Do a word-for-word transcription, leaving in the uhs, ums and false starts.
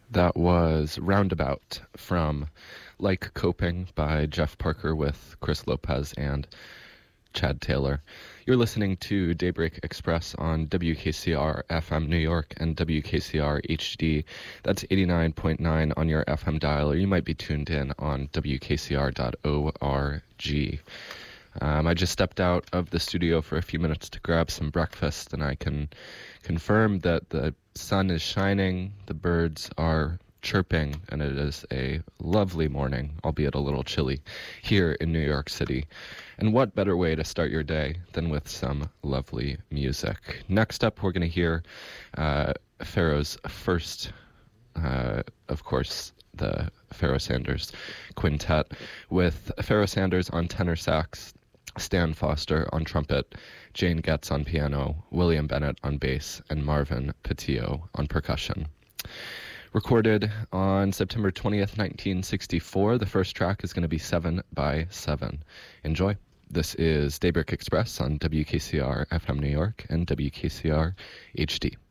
That was Roundabout from Like Coping by Jeff Parker with Chris Lopez and Chad Taylor. You're listening to Daybreak Express on W K C R F M New York and W K C R H D. That's eighty-nine point nine on your F M dial, or you might be tuned in on W K C R dot org. Um, I just stepped out of the studio for a few minutes to grab some breakfast, and I can confirm that the sun is shining, the birds are chirping, and it is a lovely morning, albeit a little chilly, here in New York City. And what better way to start your day than with some lovely music? Next up, we're going to hear uh, Pharoah's first, uh, of course, the Pharoah Sanders Quintet, with Pharoah Sanders on tenor sax, Stan Foster on trumpet, Jane Getz on piano, William Bennett on bass, and Marvin Patillo on percussion. Recorded on September twentieth, nineteen sixty-four, the first track is going to be seven by seven. Enjoy. This is Daybreak Express on W K C R F M New York and W K C R H D.